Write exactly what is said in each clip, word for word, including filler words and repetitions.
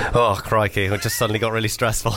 Oh, crikey, it just suddenly got really stressful.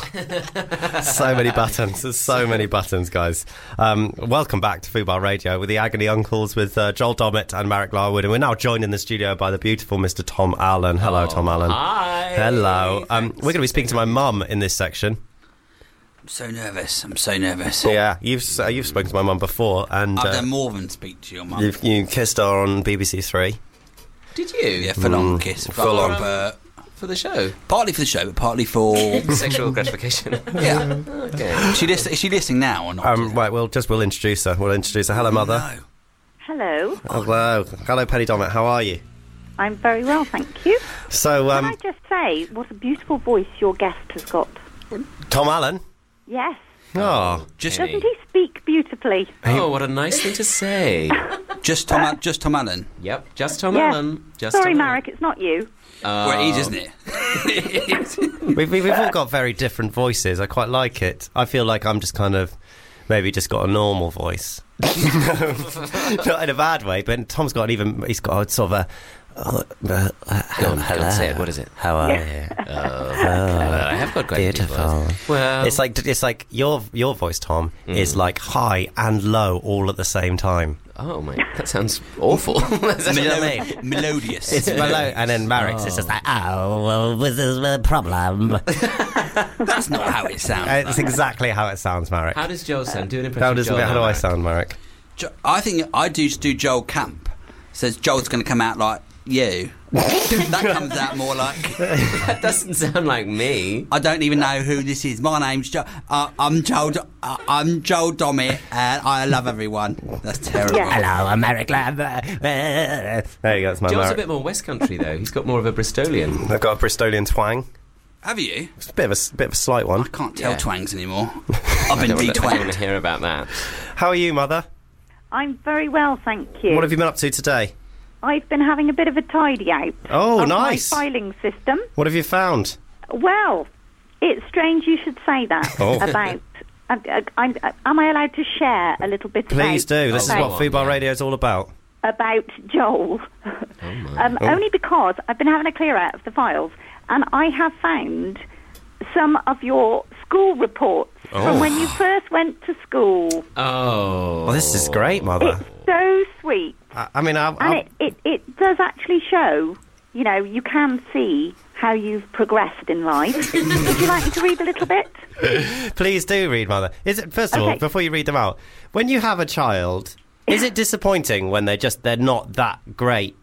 So many buttons. There's so many buttons, guys. Um, welcome back to Fubar Radio with the Agony Uncles with uh, Joel Dommett and Marek Larwood. And we're now joined in the studio by the beautiful Mister Tom Allen. Hello, oh, Tom Allen. Hi. Hello. Um, we're going to be speaking to my mum in this section. I'm so nervous. I'm so nervous. Yeah, you've uh, you've spoken to my mum before. and I've uh, done more than speak to your mum. You've, you kissed her on B B C Three. Did you? Yeah, full on mm, kiss. Full on. Uh, for the show? Partly for the show, but partly for... sexual gratification. Yeah. Okay. Is she, lis- is she listening now or not? Um, right, we'll just we'll introduce her. We'll introduce her. Hello, Mother. No. Hello. Hello. Hello, Penny Dommett. How are you? I'm very well, thank you. So, um... Can I just say, what a beautiful voice your guest has got. Tom Allen? Yes. Oh, just Doesn't he speak beautifully? Oh, what a nice thing to say. Just Tom, Al- just Tom Allen. Yep, just Tom Yeah. Allen. Just Sorry, Tom Marek, it's not you. Allen. Well, it is, isn't it? we've, we've all got very different voices. I quite like it. I feel like I'm just kind of maybe just got a normal voice. Not in a bad way, but Tom's got an even... He's got a sort of a... Uh, uh, Go on, go on, say it. What is it? How are Yeah. you? Oh, uh, I have got quite Beautiful. A deep voice. Well, It's like it's like your your voice, Tom, Mm. is like high and low all at the same time. oh my, that sounds awful. You know what I mean? Melodious. It's mellow, and then Marek's it's just like, oh, well, this is the problem. That's not how it sounds. It's exactly how it sounds, Marek. How does Joel sound? Do an impression How of does Joel how do now, I Marek. sound, Marek? Jo- I think I do just do Joel Camp. Says Joel's going to come out like you. That comes out more like... That doesn't sound like me. I don't even know who this is. My name's Joel. Uh, I'm Joel. Do- uh, I'm Joel Dommett, and I love everyone. That's terrible. Yeah. Hello, America. There you go, that's my Joel's a Marek. bit more West Country, though. He's got more of a Bristolian. I've got a Bristolian twang. Have you? It's a bit of a, bit of a slight one. I can't tell Yeah. twangs anymore. I've I been don't, want to, I don't de-twanged. want to hear about that. How are you, Mother? I'm very well, thank you. What have you been up to today? I've been having a bit of a tidy out Oh, of nice. my filing system. What have you found? Well, it's strange you should say that Oh. about... Uh, uh, I'm, uh, am I allowed to share a little bit Please about, do. This is Oh, what go on, Fubar yeah. Radio is all about. about Joel? Oh, my. um, Oh. Only because I've been having a clear out of the files, and I have found some of your school reports Oh. from when you first went to school. Oh. Well, this is great, Mother. It's so sweet. I, I mean, I'll, And I'll, it, it, it does actually show, you know, you can see how you've progressed in life. Would you like me to read a little bit? please do read, Mother. Is it first of all, Okay. before you read them out, when you have a child, is it disappointing when they're just they're not that great?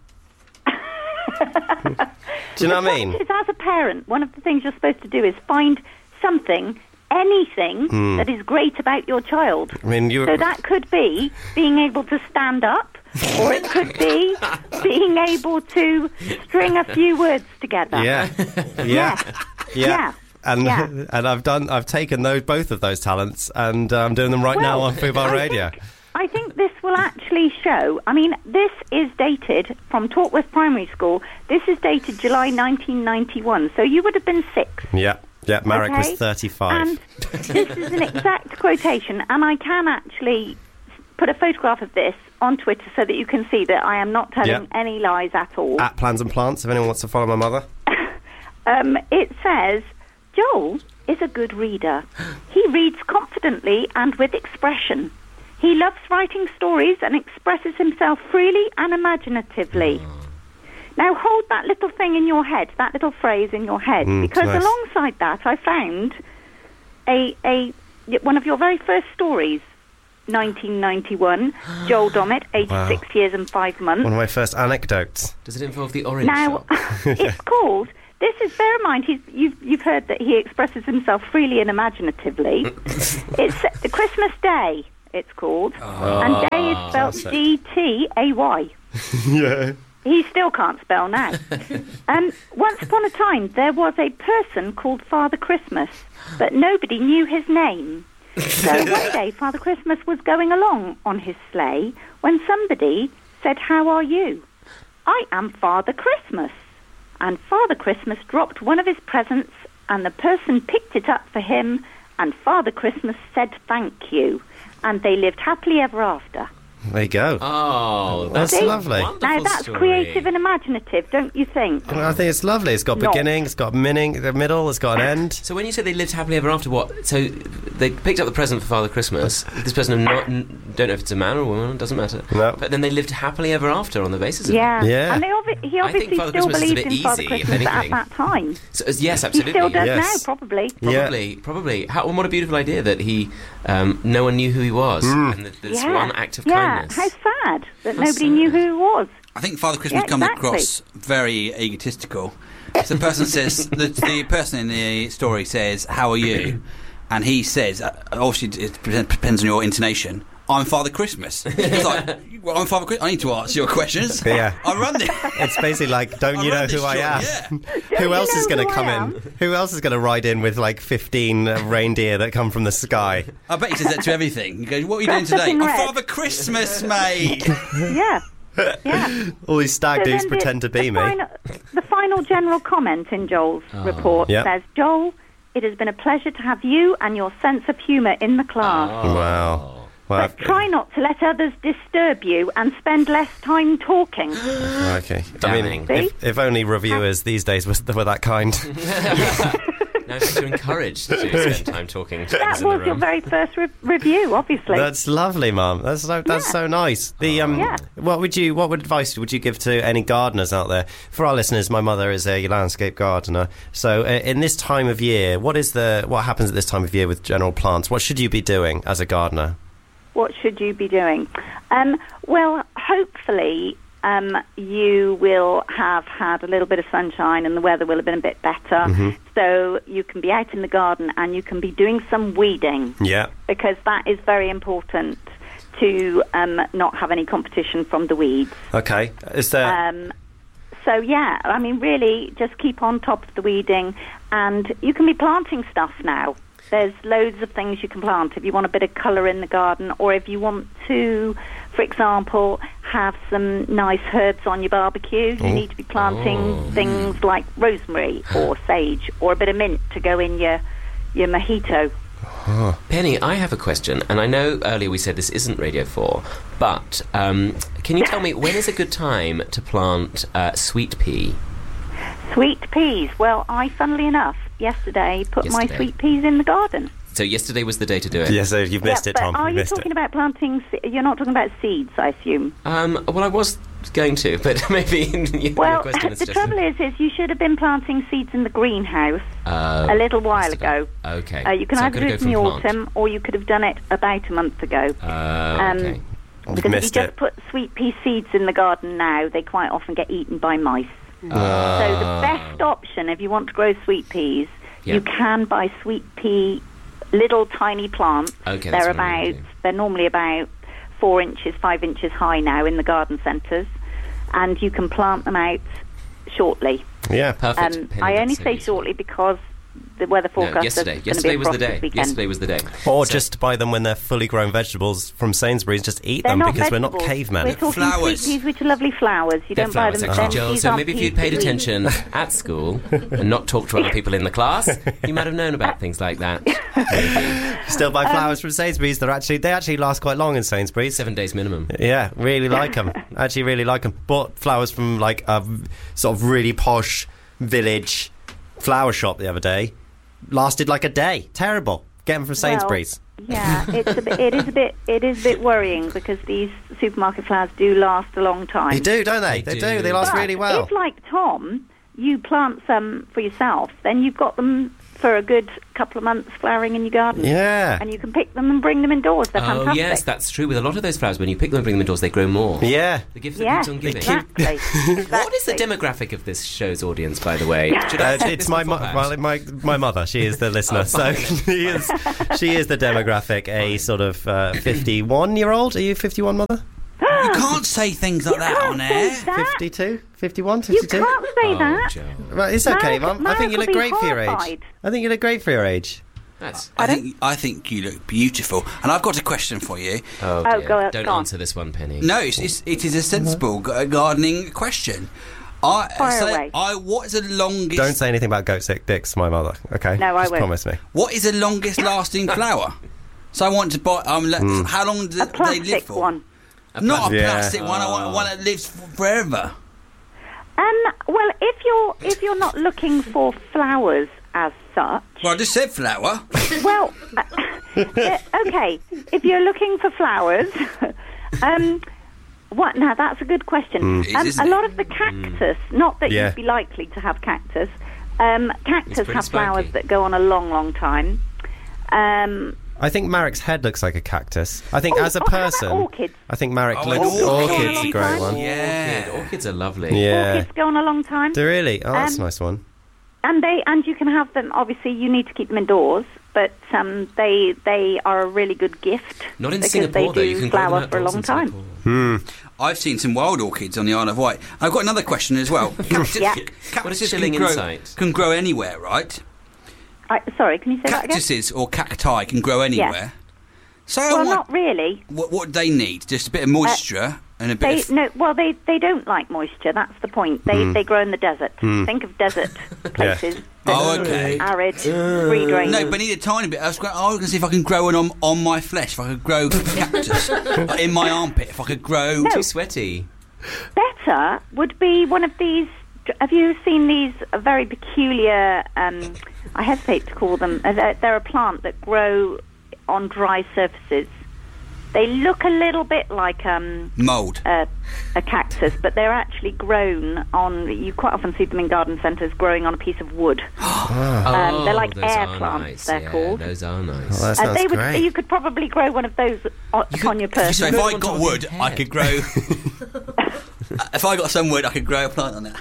Do you know what I mean? Is as a parent, one of the things you're supposed to do is find something, anything, Hmm. that is great about your child. I mean, you. So that could be being able to stand up, or it could be being able to string a few words together. Yeah, yeah, Yeah. yeah. Yeah. And Yeah. and I've done I've taken those both of those talents and uh, I'm doing them right now Well, on Fubar I Radio. think- I think this will actually show. I mean, this is dated from Tortworth Primary School. This is dated July nineteen ninety-one. So you would have been six. Yeah, yeah. Marek Okay. was thirty-five. And this is an exact quotation, and I can actually put a photograph of this on Twitter so that you can see that I am not telling Yeah. any lies at all. At Plans and Plants, if anyone wants to follow my mother. Um, it says, Joel is a good reader. He reads confidently and with expression. He loves writing stories and expresses himself freely and imaginatively. Now hold that little thing in your head, that little phrase in your head, Mm, because nice. alongside that I found a a one of your very first stories, nineteen ninety-one, Joel Dommett, eighty-six Wow. years and five months. One of my first anecdotes. Does it involve the orange Now, shop? it's called... This is, bear in mind, he's, you've, you've heard that he expresses himself freely and imaginatively. It's uh, Christmas Day, it's called. and day is spelled classic. D T A Y. Yeah. He still can't spell now. um, once upon a time, there was a person called Father Christmas, but nobody knew his name. So one day, Father Christmas was going along on his sleigh when somebody said, "How are you?" "I am Father Christmas." And Father Christmas dropped one of his presents, and the person picked it up for him, and Father Christmas said thank you. And they lived happily ever after. There you go. Oh, that's That's See? lovely. wonderful Now that's story. creative and imaginative, don't you think? Well, I think it's lovely. It's got Not. beginning, it's got meaning, the middle, it's got an end. So when you say they lived happily ever after, what? So they picked up the present for Father Christmas. This person not, n- don't know if it's a man or a woman, doesn't matter. No. But then they lived happily ever after on the basis of Yeah. Yeah. And they obvi- he I think obviously Father still Christmas is a believed bit in Father easy, if Christmas at anything. that time. So, uh, yes, He absolutely. still does Yes. now, probably. Yeah. Probably, probably. How, and what a beautiful idea that he, um, no one knew who he was, Mm. and that this yeah. one act of yeah. kindness. How sad that How nobody sad. knew who he was. I think Father Christmas Yeah, comes exactly. across very egotistical. So the person says, the, the person in the story says, "How are you?" And he says, uh, obviously it depends on your intonation, "I'm Father Christmas." It's like, well, I'm Father Christmas. I need to answer your questions. Yeah. I run this. It's basically like, don't I you know run this who I show, am? yeah. Who you else is know going to who come I in? am? Who else is going to ride in with like fifteen uh, reindeer that come from the sky? I bet he says that to everything. He goes, "What are you doing Dressed up today?" in "I'm red." Father Christmas, mate." Yeah. Yeah. All these stag So dudes then the- pretend to be the me. Final, the final general comment in Joel's report Yep. says, "Joel, it has been a pleasure to have you and your sense of humour in the class. Wow. Well, But try not to let others disturb you and spend less time talking." okay. I Damning. mean, if, if only reviewers these days were, were that kind. Now in fact, you're encouraged to spend time talking to That things in the was your room. very first re- review, obviously. That's lovely, Mum. That's so that's Yeah. so nice. The um, Yeah. what would you what would advice would you give to any gardeners out there? For our listeners, my mother is a landscape gardener. So uh, in this time of year, what is the what happens at this time of year with general plants? What should you be doing as a gardener? What should you be doing? Um, well, hopefully um, you will have had a little bit of sunshine and the weather will have been a bit better. Mm-hmm. So you can be out in the garden and you can be doing some weeding, Yeah. because that is very important to um, not have any competition from the weeds. Okay. Is there? Um, so, yeah, I mean, really, just keep on top of the weeding, and you can be planting stuff now. There's loads of things you can plant if you want a bit of colour in the garden, or if you want to, for example, have some nice herbs on your barbecue. You Oh. need to be planting Oh. things like rosemary or sage or a bit of mint to go in your, your mojito. Penny, I have a question, and I know earlier we said this isn't Radio four, but um, can you tell me when is a good time to plant uh, sweet pea? Sweet peas. Well, I, funnily enough, yesterday put my Yesterday. sweet peas in the garden. So yesterday was the day to do it. Yeah, so you've missed yeah, it, but Tom. are You've you missed talking it. about planting? se- You're not talking about seeds, I assume. Um, well, I was going to, but maybe your Well, question is the just... trouble is, is you should have been planting seeds in the greenhouse Uh, a little while yesterday. ago. Okay. Uh, you can So I've either got do to it in go the from plant. autumn, or you could have done it about a month ago. Uh, Um, okay. I've because if you missed just it. put sweet pea seeds in the garden now, they quite often get eaten by mice. Uh, So the best option, if you want to grow sweet peas, Yeah. you can buy sweet pea little tiny plants. Okay, that's they're what I'm about gonna do. they're normally about four inches, five inches high now in the garden centres, and you can plant them out shortly. Yeah. Perfect. Um, Penny, I only that's so say useful. shortly because the weather forecast No, says yesterday. it's Yesterday going to was be the a frost day. this weekend. Yesterday was the day. Or So- just buy them when they're fully grown vegetables from Sainsbury's. Just eat They're them not because vegetables. we're not cavemen. We're talking Flowers. sweet peas, which are lovely flowers. You They're don't buy flowers, them. actually, then Joel. these So aren't maybe if peas you'd paid to eat. attention at school and not talked to other people in the class, you might have known about things like that. Still buy Um, flowers from Sainsbury's. They're actually they actually last quite long in Sainsbury's. Seven days minimum. Yeah, really like them. Actually, really like them. Bought flowers from like a v- sort of really posh village flower shop the other day. Lasted like a day. Terrible. Get them from Sainsbury's. Well, yeah, it's a bit, it is a bit it is a bit worrying because these supermarket flowers do last a long time. They do, don't they? They They, do. do. They last But really well. if, like Tom, you plant some for yourself, then you've got them for a good couple of months flowering in your garden. Yeah. And you can pick them and bring them indoors. They're Oh, fantastic. yes, that's true. With a lot of those flowers, when you pick them and bring them indoors, they grow more. Yeah. The gift that Yeah, keeps on giving. exactly. exactly. What is the demographic of this show's audience, by the way? Should I Uh, check it's this my, mo- beforehand? my my my mother. She is the listener, Oh, so fine. she is she is the demographic. A sort of uh, fifty-one year old. Are you fifty-one, mother? You can't say things like You that can't on say air. that. fifty-two, fifty-one, You fifty-two. can't say Oh, that. Joel. Right, it's okay, Marek- Mum. I think you Marek look will be great for your age. horrified. I think you look great for your age. That's... I think I think you look beautiful, and I've got a question for you. Oh, Oh, dear. go- Don't go on. answer this one, Penny. No, it's, it's, it is a sensible g- gardening question. I Fire so away. I what is the longest? Don't say anything about goat sick dicks, my mother. Okay. No, I Just won't. promise me. What is the longest lasting flower? So I want to buy. Um, let, Hmm. how long do A they live plastic for? one. A Not a Yeah. plastic one. I want one that lives f- forever. Um, well, if you're if you're not looking for flowers as such, Well, I just said flower. well, uh, uh, okay. If you're looking for flowers, um, what? Now that's a good question. It is, Um, isn't a it? lot of the cactus, not that Yeah. you'd be likely to have cactus. Um, cactus pretty have flowers spiky. that go on a long, long time. Um, I think Marek's head looks like a cactus. I think Oh, as a oh, how about person, orchids? I think Marek Oh, looks. an orchid. Orchid's a great one. Yeah. Orchid. Orchids are lovely. Yeah. orchids go on a long time. Do really? Oh, that's a Um, nice one. And they and you can have them. Obviously, you need to keep them indoors, but um, they they are a really good gift. Not in because Singapore, they though. do You can grow them flower for a outdoors long in time. Singapore. I've seen some wild orchids on the Isle of Wight. I've got another question as well. Cactus, Yeah. What a cactus chilling can grow, insight. can grow anywhere, right? I, sorry, can you say that again? Cactuses or cacti can grow anywhere. So Well, what, not really. what, what do they need? Just a bit of moisture and a bit They of... no. Well, they, they don't like moisture. That's the point. They Hmm. they grow in the desert. Think of desert places. that Oh, are okay. Arid, free drainage. No, but I need a tiny bit. I was, going, I was going to see if I can grow it on, on my flesh, if I could grow cactus. Like in my armpit, if I could grow... No. Too sweaty. Better would be one of these. Have you seen these uh, very peculiar? Um, I hesitate to call them. Uh, they're, they're a plant that grow on dry surfaces. They look a little bit like um, Mould. a, a cactus, but they're actually grown on. You quite often see them in garden centres growing on a piece of wood. Um, they're like those air are plants, nice. they're yeah, called. Those are nice. Oh, that Uh, sounds they would. great. You could probably grow one of those on, upon your person. So if grow I it on top got of your wood, I head. could grow... if I got some wood, I could grow a plant on it.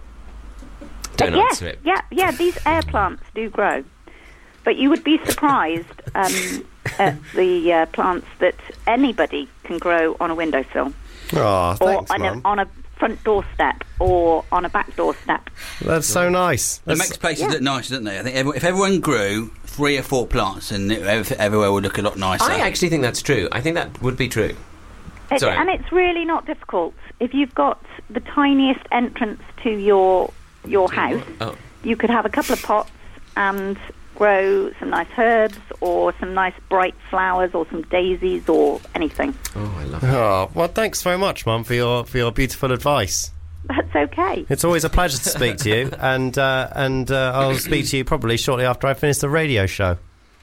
Don't yeah, answer it. yeah, yeah. These air plants do grow, but you would be surprised um, at the uh, plants that anybody can grow on a windowsill, Oh, or thanks, on a, Mum. on a front doorstep, or on a back doorstep. That's so nice. It That's- makes places Yeah. look nice, doesn't they? I think every, if everyone grew three or four plants, and it, ev- everywhere would look a lot nicer. I actually think that's true. I think that would be true. It, Sorry. and it's really not difficult. If you've got the tiniest entrance to your your house, Oh, you could have a couple of pots and grow some nice herbs or some nice bright flowers or some daisies or anything. oh, I love it. Oh, well, thanks very much, Mum, for your for your beautiful advice. That's okay. It's always a pleasure to speak to you, and uh, and uh, I'll speak to you probably shortly after I finish the radio show.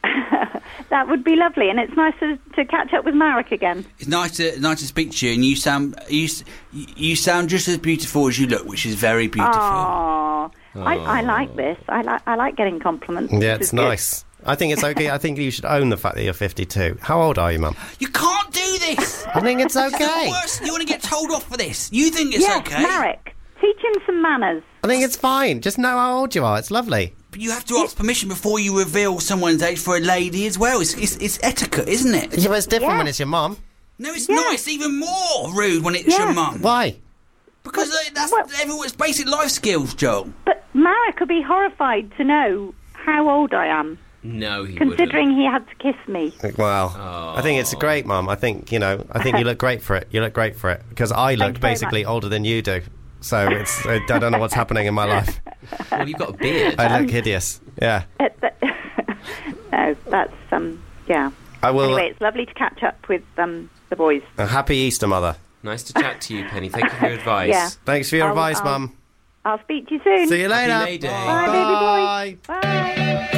That would be lovely, and it's nice to, to catch up with Marek again. It's nice to nice to speak to you, and you sound you s- you sound just as beautiful as you look, which is very beautiful. Aww. I, I like this. I like I like getting compliments. Yeah, This it's is good. nice. I think it's okay. I think you should own the fact that you're fifty-two. How old are you, Mum? You can't do this. I think it's It's okay. the worst. You want to get told off for this? You think it's Yes, okay? Marek, teach him some manners. I think it's fine. Just know how old you are. It's lovely. But you have to ask permission before you reveal someone's age for a lady as well. It's it's, it's etiquette, isn't it? Yeah, but it's different Yeah. when it's your mum. No, it's Yeah. not. It's even more rude when it's Yeah. your mum. Why? Because uh, that's Well- everyone's basic life skills, Joel. But Marek would be horrified to know how old I am, No, he considering he had to kiss me. Well, I think it's great, Mum. I think, you know, I think you look great for it. You look great for it. Because I look Thank you very basically older than you do. So it's I don't know what's happening in my life. wouldn't. Well, you've got a beard. I look hideous. Yeah. Uh, but- no, that's um, yeah. I will. Anyway, it's lovely to catch up with um the boys. A happy Easter, Mother. Nice to chat to you, Penny. Thank you for your advice. Yeah. Thanks for your I'll- advice, I'll- Mum. I'll speak to you soon. See you later. Happy May Day. Bye, baby boy. Bye. Bye.